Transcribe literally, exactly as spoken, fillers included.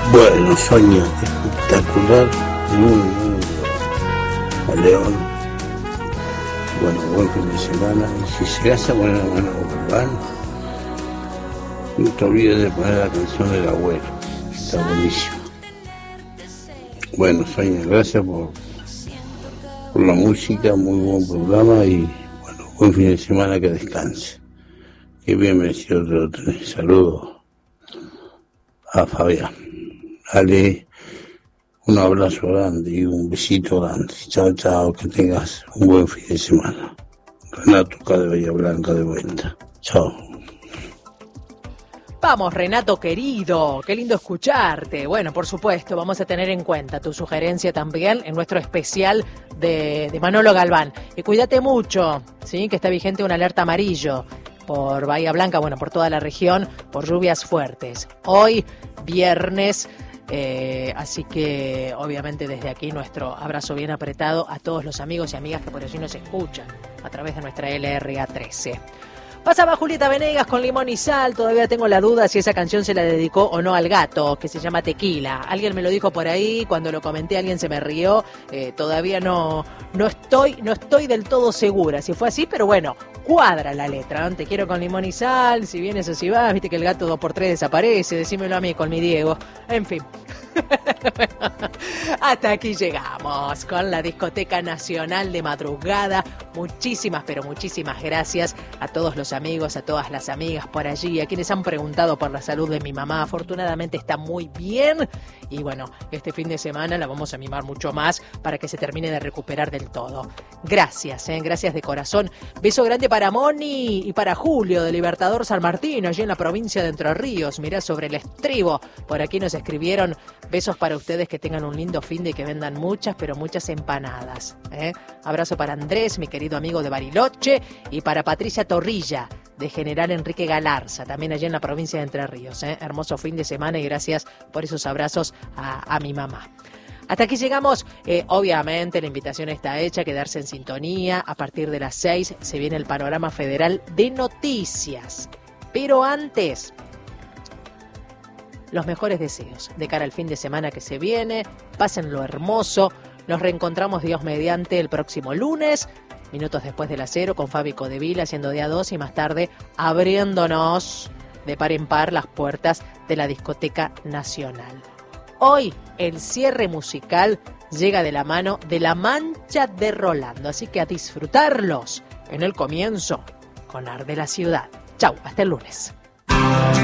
Bueno, Sonia, espectacular, muy, muy bueno. León, bueno, buen fin de semana. Y si llegas a poner la mano con Galván, no te olvides de poner la canción del abuelo, está buenísimo. Bueno, Sonia, gracias por, por la música, muy buen programa y bueno, buen fin de semana, que descanse. Qué bien merecido te lo tenés. Saludos a Fabián. Dale un abrazo grande y un besito grande. Chao, chao, que tengas un buen fin de semana. Renato acá de Bahía Blanca de vuelta. Chao. Vamos, Renato querido, qué lindo escucharte. Bueno, por supuesto, vamos a tener en cuenta tu sugerencia también en nuestro especial de, de Manolo Galván. Y cuídate mucho, ¿sí? Que está vigente un alerta amarillo por Bahía Blanca, bueno, por toda la región, por lluvias fuertes. Hoy, viernes, eh, así que obviamente desde aquí nuestro abrazo bien apretado a todos los amigos y amigas que por allí nos escuchan a través de nuestra L R A trece. Pasaba Julieta Venegas con Limón y Sal. Todavía tengo la duda si esa canción se la dedicó o no al gato, que se llama Tequila. Alguien me lo dijo por ahí, cuando lo comenté alguien se me rió. Eh, todavía no, no, estoy, no estoy del todo segura si fue así, pero bueno, cuadra la letra, ¿no? Te quiero con limón y sal, si vienes o si vas, viste que el gato dos por tres desaparece, decímelo a mí con mi Diego. En fin. Hasta aquí llegamos con la Discoteca Nacional de Madrugada. Muchísimas, pero muchísimas gracias a todos los amigos, a todas las amigas por allí, a quienes han preguntado por la salud de mi mamá. Afortunadamente está muy bien y bueno, este fin de semana la vamos a mimar mucho más para que se termine de recuperar del todo. Gracias, ¿eh? Gracias de corazón. Beso grande para Moni y para Julio de Libertador San Martín, allí en la provincia de Entre Ríos. Mirá, sobre el estribo, por aquí nos escribieron. Besos para ustedes, que tengan un lindo fin de, que vendan muchas, pero muchas empanadas, ¿eh? Abrazo para Andrés, mi querido amigo de Bariloche, y para Patricia Torrilla, de General Enrique Galarza, también allá en la provincia de Entre Ríos, ¿eh? Hermoso fin de semana y gracias por esos abrazos a, a mi mamá. Hasta aquí llegamos. Eh, obviamente la invitación está hecha, quedarse en sintonía. A partir de las seis se viene el panorama federal de noticias. Pero antes, los mejores deseos de cara al fin de semana que se viene. Pásenlo hermoso. Nos reencontramos, Dios mediante, el próximo lunes, minutos después de las cero, con Fabi Codevila haciendo día dos y más tarde abriéndonos de par en par las puertas de la Discoteca Nacional. Hoy el cierre musical llega de la mano de La Mancha de Rolando, así que a disfrutarlos en el comienzo con Arde la Ciudad. Chau, hasta el lunes.